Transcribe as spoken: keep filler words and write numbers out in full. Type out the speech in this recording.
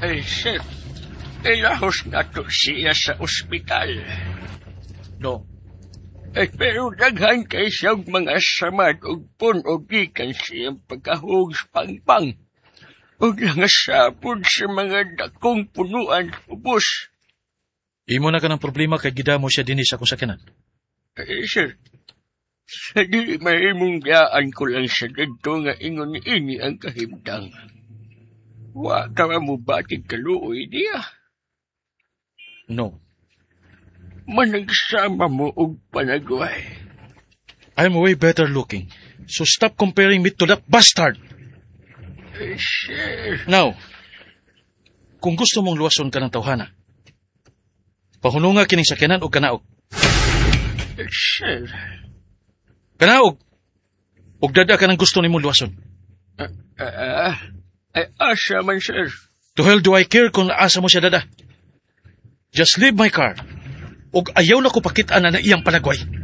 Ay, sir. Ilahos na to siya sa ospital. No. Ay, pero daghan kay siyang mga samad o puno gikan siyang pagkahog sa pangpang. O nangasapod sa mga dakong punuan ubos. Imo na ka ng problema kay gidamo siya din sa akong sakyanan. Ay, sir. Sa di mahimong biyaan ko lang sa dito nga ingon ini ang kahimtang. Wa ka mo batig kaluoy niya. No. Managsama mo og panagway. I'm way better looking. So stop comparing me to that bastard. Eh, sir. Now, kung gusto mong luwason ka ng tawhana, pahununga kining sakyanan o kanaog. Eh, sir. Kanaog. Og dada ka ng gusto ni mong luwason. Ah, uh, uh, ay asa man, sir. To hell do I care kung asa mo siya dada. Just leave my car. Og ayaw na ko pakitaan na na iyang panagway.